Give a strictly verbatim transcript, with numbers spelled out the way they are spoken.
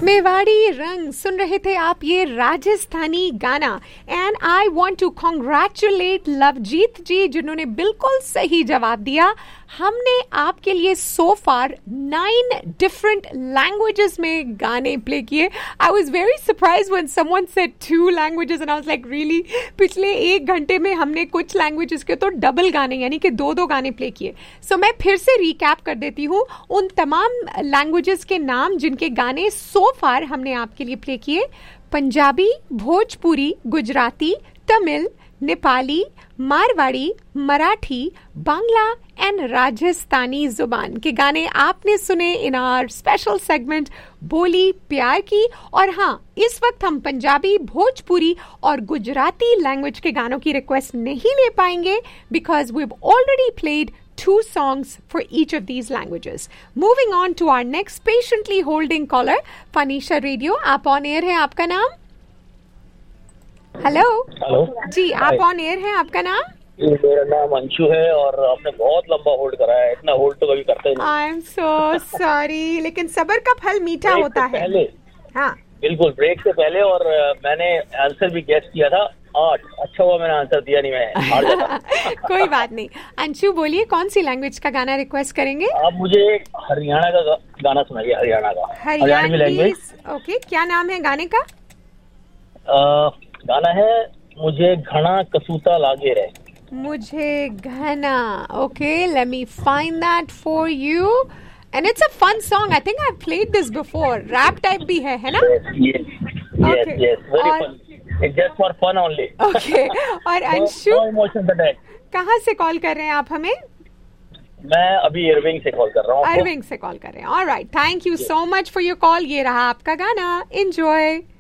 मेवाड़ी रंग सुन रहे थे आप, ये राजस्थानी गाना। And I want to congratulate Lovejeet जी जिन्होंने बिल्कुल सही जवाब दिया। हमने आपके लिए सो फार नाइन डिफरेंट लैंग्वेजेस में गाने प्ले किए। I was very surprised when someone said to languages and I was like really. पिछले एक घंटे में हमने कुछ लैंग्वेजेस के तो डबल गाने यानी कि दो दो गाने प्ले किए। सो so, मैं फिर से रिकैप कर देती हूँ उन तमाम लैंग्वेजेस के नाम जिनके गाने सो फार हमने आपके लिए प्ले किए। पंजाबी, भोजपुरी, गुजराती, तमिल, नेपाली, मारवाड़ी, मराठी, बांग्ला एंड राजस्थानी जुबान के गाने आपने सुने इन आवर स्पेशल सेगमेंट बोली प्यार की। और हाँ, इस वक्त हम पंजाबी, भोजपुरी और गुजराती लैंग्वेज के गानों की रिक्वेस्ट नहीं ले पाएंगे because we have already played two songs for each of these languages. Moving on to our next patiently holding caller, Fanisha Radio. आप on air हैं, आपका नाम? हेलो हेलो जी, आप ऑन एयर हैं, आपका नाम? मेरा नाम अंशु है और आपने बहुत लंबा होल्ड करा है। इतना होल्ड तो कभी करते नहीं। आई एम सो सॉरी, लेकिन सब्र का फल मीठा होता है। पहले हाँ बिल्कुल ब्रेक से पहले, और मैंने आंसर भी गेस किया था आठ। अच्छा हुआ मैंने आंसर दिया नहीं, मैं हार जाता। कोई बात नहीं। अंशु बोलिए, कौन सी लैंग्वेज का गाना रिक्वेस्ट करेंगे? आप मुझे हरियाणा का गा, गाना सुनाइए। हरियाणा का, हरियाणवी लैंग्वेज। ओके, क्या नाम है गाने का? आ, गाना है मुझे घना कसूता लागे रे। मुझे घना। Okay, let me find that for you. And it's a fun song. I think I have played this before. Rap type भी है, है ना? Yes yes yes, very fun. It's just for fun only. Okay. और Anshu, no emotion attach. कहाँ से call कर रहे हैं आप हमें? मैं अभी इरविंग से कॉल कर रहा हूँ। इरविंग से कॉल कर रहे हैं। Alright, thank you so much for your call. ये रहा आपका गाना, एंजॉय।